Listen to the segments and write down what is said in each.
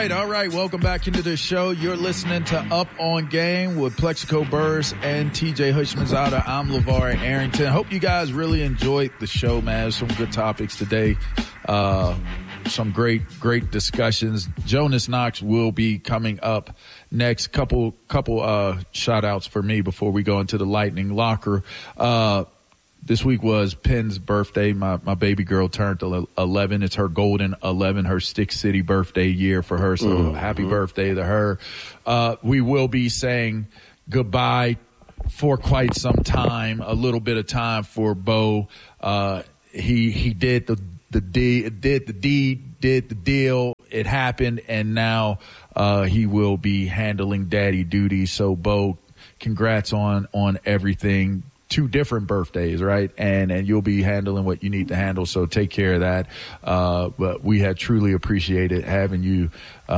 right. Welcome back into the show. You're listening to Up on Game with Plexico Burress and TJ Hushmanzada. I'm LeVar Arrington. Hope you guys really enjoyed the show, man. Some good topics today. Some great discussions. Jonas Knox will be coming up next. Couple shout outs for me before we go into the Lightning Locker. This week was Penn's birthday. My baby girl turned 11. It's her golden 11, her Stick City birthday year for her. So happy birthday to her. We will be saying goodbye for quite some time, a little bit of time for Bo. He did the deed, did the deal. It happened, and now he will be handling daddy duty. So Bo, congrats on everything. 2 different birthdays, right? And you'll be handling what you need to handle. So take care of that. But we have truly appreciated having you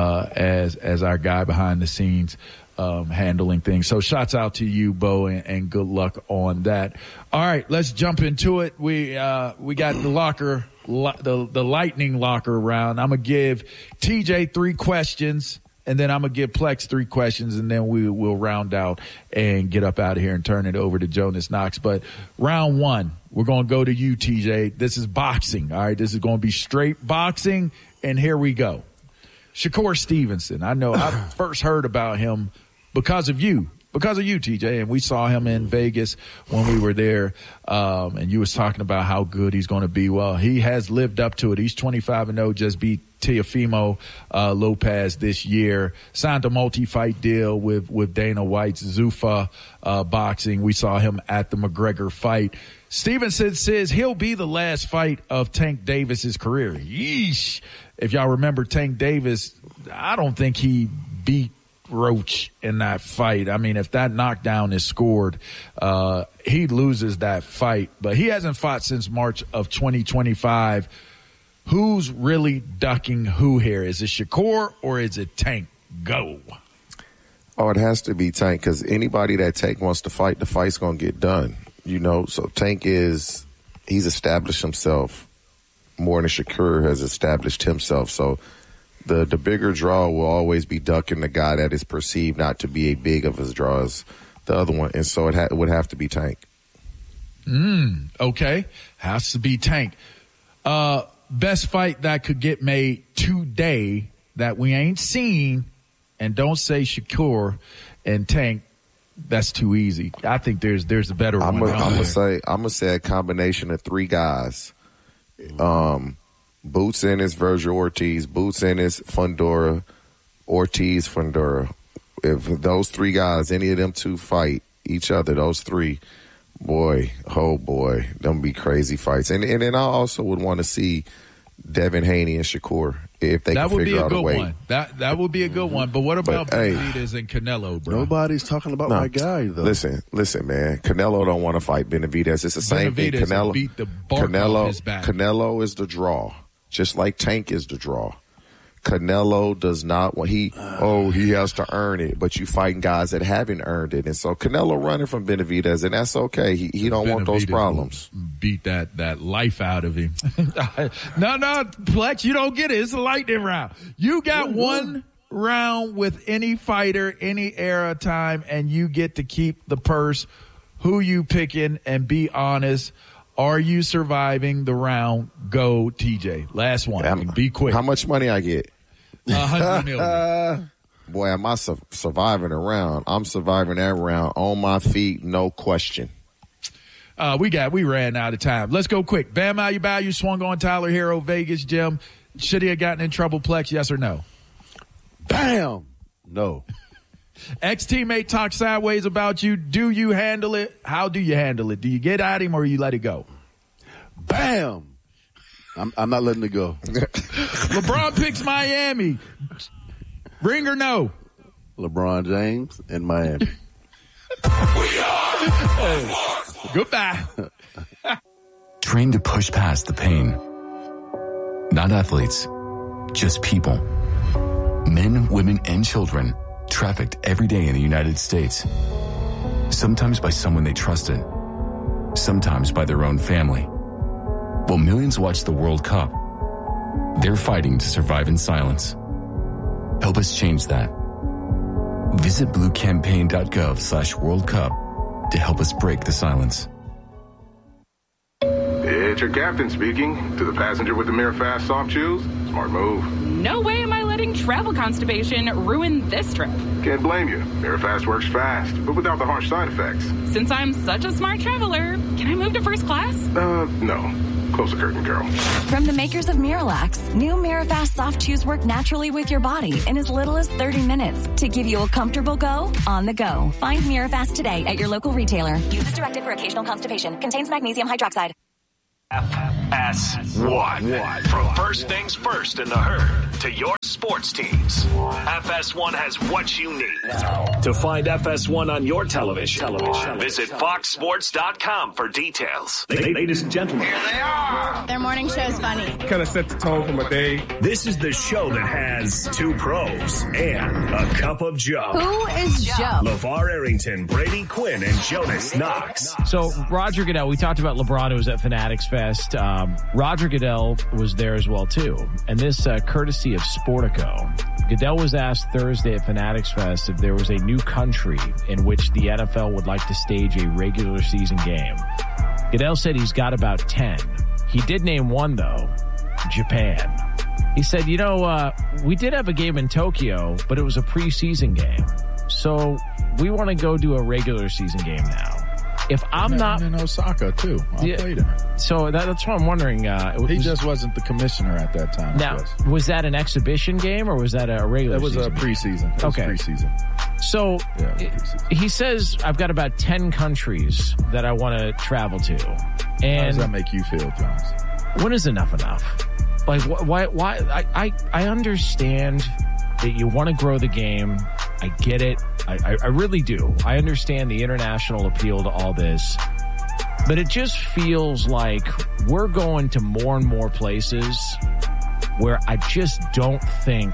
as our guy behind the scenes, handling things. So shouts out to you, Bo, and good luck on that. All right, let's jump into it. We got the locker, the Lightning Locker round. I'm gonna give TJ 3 questions. And then I'm going to give Plex 3 questions, and then we will round out and get up out of here and turn it over to Jonas Knox. But round 1, we're going to go to you, TJ. This is boxing, all right? This is going to be straight boxing, and here we go. Shakur Stevenson. I know I first heard about him because of you, TJ, and we saw him in Vegas when we were there, and you was talking about how good he's going to be. Well, he has lived up to it. He's 25-0, just beat Teofimo Lopez this year, signed a multi-fight deal with Dana White's Zuffa Boxing. We saw him at the McGregor fight. Stevenson says he'll be the last fight of Tank Davis's career. Yeesh. If y'all remember Tank Davis, I don't think he beat Roach in that fight. I mean, if that knockdown is scored, he loses that fight. But he hasn't fought since March of 2025. Who's really ducking who here? Is it Shakur or is it Tank? Go. Oh, it has to be Tank, because anybody that Tank wants to fight, the fight's going to get done. You know, so Tank he's established himself more than Shakur has established himself. So the bigger draw will always be ducking the guy that is perceived not to be as big of a draw as the other one. And so it would have to be Tank. Okay. Has to be Tank. Best fight that could get made today that we ain't seen, and don't say Shakur and Tank. That's too easy. I think there's a better one. I'm gonna say a combination of 3 guys. Boots Ennis, Virgil Ortiz. Boots Ennis, Fundora. Ortiz, Fundora. If those 3 guys, any of them 2 fight each other, those 3, boy, oh boy, them be crazy fights. And then I also would want to see Devin Haney and Shakur if they can figure out a way. That would be a good one. But what about Benavidez and Canelo, bro? Nobody's talking about my guy, though. Listen, man. Canelo don't want to fight Benavidez. It's the same thing. Canelo beat the bark off his back. Canelo is the draw, just like Tank is the draw. Canelo does not want, he has to earn it, but you fighting guys that haven't earned it. And so Canelo running from Benavidez, and that's okay. He don't want those problems. Beat that life out of him. No, Plex, you don't get it. It's a lightning round. You got one round with any fighter, any era time, and you get to keep the purse. Who you picking, and be honest. Are you surviving the round? Go, TJ. Last one. Be quick. How much money I get? $100 million. Boy, am I surviving a round. I'm surviving that round on my feet, no question. We ran out of time. Let's go quick. Bam Adebayo swung on Tyler Hero, Vegas gym. Should he have gotten in trouble, Plex? Yes or no? Bam! No. Ex-teammate talks sideways about you. Do you handle it? How do you handle it? Do you get at him or you let it go? Bam! I'm not letting it go. LeBron picks Miami. Ring or no? LeBron James in Miami. We are Goodbye. Trained to push past the pain. Not athletes, just people. Men, women, and children trafficked every day in the United States. Sometimes by someone they trusted. Sometimes by their own family. While millions watch the World Cup, they're fighting to survive in silence. Help us change that. Visit bluecampaign.gov/World Cup to help us break the silence. It's your captain speaking. To the passenger with the Mirror Fast soft chews, smart move. No way am I letting travel constipation ruin this trip. Can't blame you. Mirror Fast works fast, but without the harsh side effects. Since I'm such a smart traveler, can I move to first class? No. Close the curtain, girl. From the makers of Miralax, new Mirafast soft chews work naturally with your body in as little as 30 minutes to give you a comfortable go on the go. Find Mirafast today at your local retailer. Use as directed for occasional constipation. Contains magnesium hydroxide. FS1. From first things first in the herd to your sports teams, FS1 has what you need. To find FS1 on your television, visit foxsports.com for details. Ladies and gentlemen, here they are. Their morning show is funny. Kind of set the tone for my day. This is the show that has two pros and a cup of Joe. Who is Joe? LeVar Arrington, Brady Quinn, and Jonas Knox. So Roger Goodell, we talked about LeBron, who was at Fanatics Fest. Roger Goodell was there as well, too. And this courtesy of Sportico. Goodell was asked Thursday at Fanatics Fest if there was a new country in which the NFL would like to stage a regular season game. Goodell said he's got about 10. He did name one, though, Japan. He said, we did have a game in Tokyo, but it was a preseason game. So we want to go do a regular season game now. If I'm not in Osaka too, I played him. So that's what I'm wondering. He just wasn't the commissioner at that time. Now, was that an exhibition game or was that a regular? It was a preseason. Preseason. So he says I've got about 10 countries that I want to travel to. And how does that make you feel, Jones? When is enough? Like why? I understand that you want to grow the game. I get it. I really do. I understand the international appeal to all this. But it just feels like we're going to more and more places where I just don't think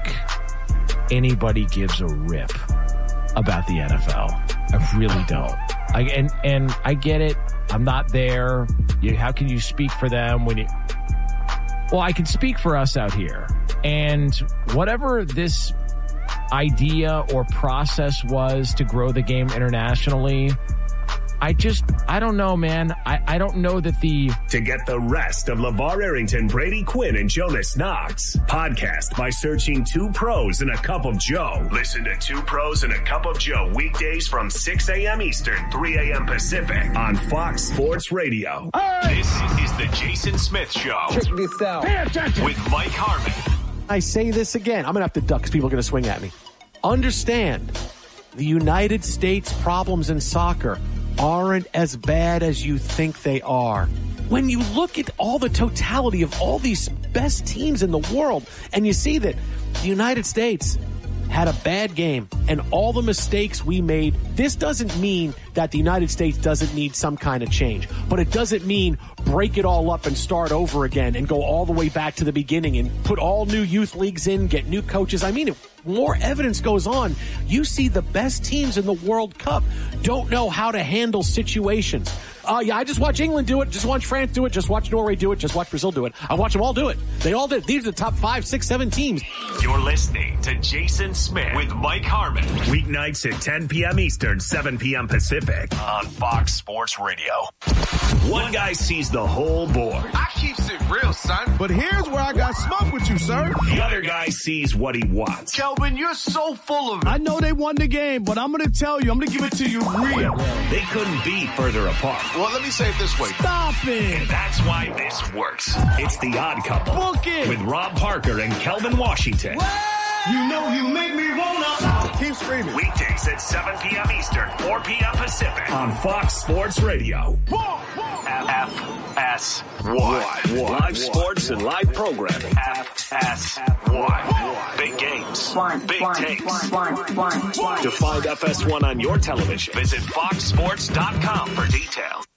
anybody gives a rip about the NFL. I really don't. And I get it. I'm not there. How can you speak for them when you... Well, I can speak for us out here. And whatever this idea or process was to grow the game internationally, I don't know, man. I don't know that To get the rest of LeVar Arrington, Brady Quinn, and Jonas Knox, podcast by searching Two Pros and a Cup of Joe. Listen to Two Pros and a Cup of Joe weekdays from 6 a.m. Eastern, 3 a.m. Pacific on Fox Sports Radio. Hey! This is the Jason Smith Show. Check this out. Pay attention. With Mike Harmon. I say this again. I'm going to have to duck because people are going to swing at me. Understand, the United States problems in soccer aren't as bad as you think they are. When you look at all the totality of all these best teams in the world, and you see that the United States had a bad game and all the mistakes we made, this doesn't mean that the United States doesn't need some kind of change, but it doesn't mean break it all up and start over again and go all the way back to the beginning and put all new youth leagues in, get new coaches. I mean, if more evidence goes on, you see the best teams in the World Cup don't know how to handle situations. I just watch England do it. Just watch France do it. Just watch Norway do it. Just watch Brazil do it. I watch them all do it. They all did. These are the top 5, 6, 7 teams. You're listening to Jason Smith with Mike Harmon. Weeknights at 10 p.m. Eastern, 7 p.m. Pacific on Fox Sports Radio. One guy sees the whole board. I keeps it real, son. But here's where I got smoke with you, sir. The other guy sees what he wants. Kelvin, you're so full of it. I know they won the game, but I'm going to tell you, I'm going to give it to you real. They couldn't be further apart. Well, let me say it this way. Stop it. And that's why this works. It's The Odd Couple. Book it. With Rob Parker and Kelvin Washington. You know you make me wanna. Keep screaming. Weekdays at 7 p.m. Eastern, 4 p.m. Pacific on Fox Sports Radio. FS1. Live sports and live programming. FS1. Big games. Big takes. To find FS1 on your television, visit foxsports.com for details.